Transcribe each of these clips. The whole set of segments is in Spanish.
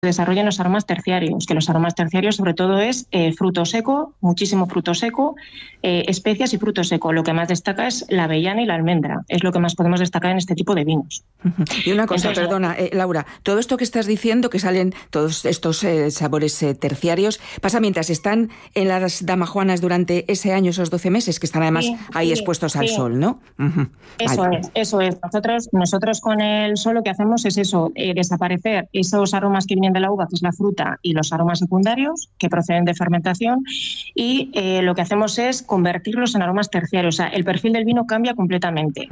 desarrollen los aromas terciarios, que los aromas terciarios sobre todo es fruto seco, muchísimo fruto seco, especias y fruto seco. Lo que más destaca es la avellana y la almendra, es lo que más podemos destacar en este tipo de vinos. Y una cosa, perdona, Laura, todo esto que estás diciendo, que salen todos estos sabores terciarios, pasa mientras están en las damajuanas durante ese año, esos 12 meses, que están además ahí expuestos al sol, ¿no? Eso es. Nosotros con el sol lo que hacemos es eso, desaparecer esos aromas que vienen de la uva, que es la fruta, y los aromas secundarios que proceden de fermentación, y lo que hacemos es convertirlos en aromas terciarios. O sea, el perfil del vino cambia completamente.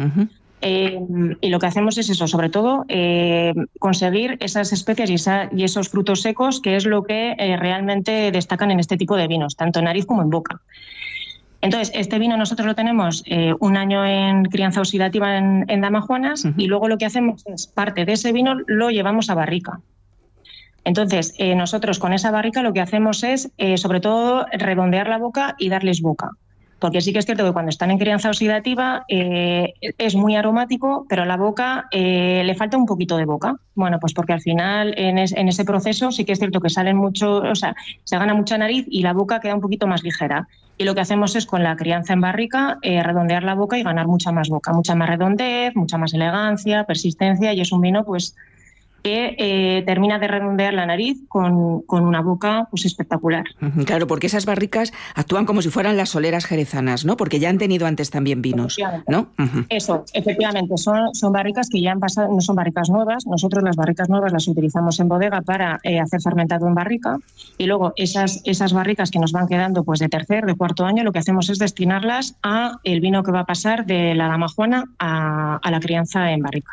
Y lo que hacemos es eso, sobre todo conseguir esas especias y esos frutos secos, que es lo que realmente destacan en este tipo de vinos, tanto en nariz como en boca. Entonces, este vino nosotros lo tenemos un año en crianza oxidativa en damajuanas, y luego lo que hacemos es parte de ese vino lo llevamos a barrica. Entonces, nosotros con esa barrica lo que hacemos es, sobre todo, redondear la boca y darles boca. Porque sí que es cierto que cuando están en crianza oxidativa es muy aromático, pero a la boca le falta un poquito de boca. Bueno, pues porque al final en ese proceso sí que es cierto que salen mucho, o sea, se gana mucha nariz y la boca queda un poquito más ligera. Y lo que hacemos es con la crianza en barrica redondear la boca y ganar mucha más boca, mucha más redondez, mucha más elegancia, persistencia, y es un vino pues que termina de redondear la nariz con una boca pues espectacular. Claro, porque esas barricas actúan como si fueran las soleras jerezanas, ¿no? Porque ya han tenido antes también vinos, ¿no? Eso, efectivamente, son barricas que ya han pasado, no son barricas nuevas. Nosotros las barricas nuevas las utilizamos en bodega para hacer fermentado en barrica, y luego esas barricas que nos van quedando pues de tercer, de cuarto año, lo que hacemos es destinarlas a el vino que va a pasar de la damajuana a la crianza en barrica.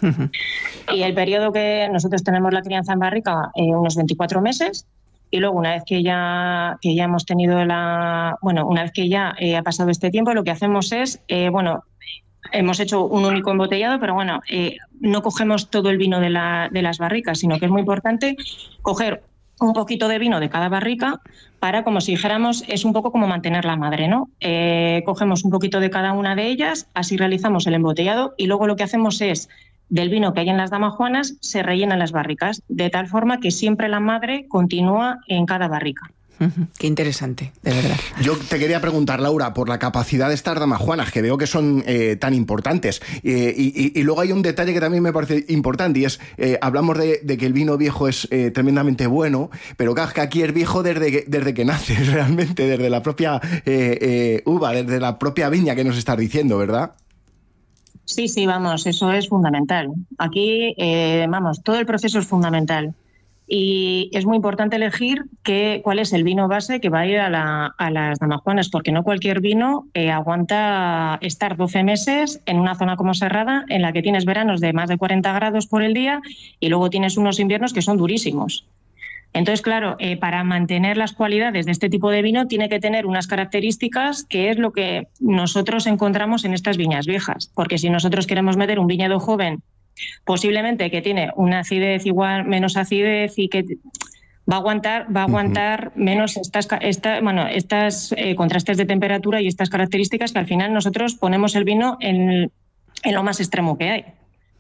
Y el periodo que nosotros tenemos la crianza en barrica, unos 24 meses, y luego una vez que ya hemos tenido una vez que ya ha pasado este tiempo, lo que hacemos es, hemos hecho un único embotellado, pero no cogemos todo el vino de las barricas, sino que es muy importante coger un poquito de vino de cada barrica para, como si dijéramos, es un poco como mantener la madre, ¿no? Cogemos un poquito de cada una de ellas, así realizamos el embotellado, y luego lo que hacemos es, del vino que hay en las damajuanas, se rellenan las barricas, de tal forma que siempre la madre continúa en cada barrica. Qué interesante, de verdad. Yo te quería preguntar, Laura, por la capacidad de estas damajuanas, que veo que son tan importantes. Y luego hay un detalle que también me parece importante, y es, hablamos de que el vino viejo es tremendamente bueno, pero claro, que aquí es viejo desde que nace, realmente, desde la propia uva, desde la propia viña que nos estás diciendo, ¿verdad? Sí, vamos, eso es fundamental. Aquí, todo el proceso es fundamental. Y es muy importante elegir cuál es el vino base que va a ir a las damajuanas, porque no cualquier vino aguanta estar 12 meses en una zona como Serrada, en la que tienes veranos de más de 40 grados por el día y luego tienes unos inviernos que son durísimos. Entonces, claro, para mantener las cualidades de este tipo de vino tiene que tener unas características que es lo que nosotros encontramos en estas viñas viejas. Porque si nosotros queremos meter un viñedo joven, posiblemente que tiene una acidez igual, menos acidez, y que va a aguantar menos estos contrastes de temperatura y estas características, que al final nosotros ponemos el vino en lo más extremo que hay.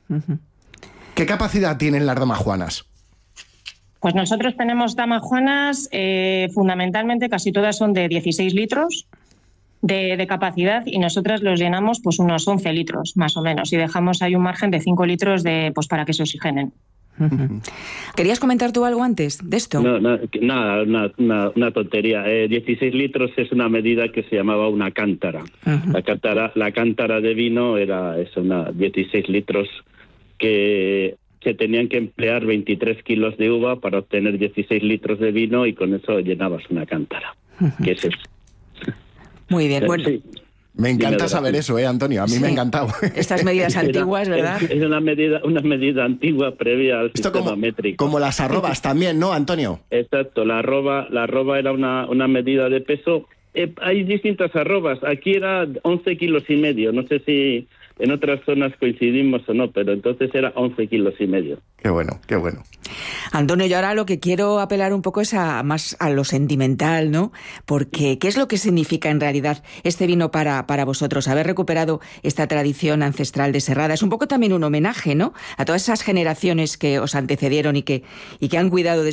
¿Qué capacidad tienen las damajuanas? Pues nosotros tenemos damajuanas, fundamentalmente casi todas son de 16 litros de capacidad, y nosotras los llenamos pues unos 11 litros más o menos, y dejamos ahí un margen de 5 litros para que se oxigenen. ¿Querías comentar tú algo antes de esto? No, nada, una tontería. 16 litros es una medida que se llamaba una cántara. La cántara de vino era 16 litros que se tenían que emplear 23 kilos de uva para obtener 16 litros de vino, y con eso llenabas una cántara. ¿Qué es eso? Muy bien, bueno. Sí. Me encanta saber eso, Antonio, a mí me ha encantado. Estas medidas antiguas, ¿verdad? Es una medida antigua previa al sistema métrico. Como las arrobas también, ¿no, Antonio? Exacto, la arroba era una medida de peso. Hay distintas arrobas, aquí era 11 kilos y medio, no sé si en otras zonas coincidimos o no, pero entonces era 11 kilos y medio. Qué bueno, qué bueno. Antonio, yo ahora lo que quiero apelar un poco es más a lo sentimental, ¿no? Porque, ¿qué es lo que significa en realidad este vino para vosotros? Haber recuperado esta tradición ancestral de Serrada es un poco también un homenaje, ¿no? A todas esas generaciones que os antecedieron y que han cuidado de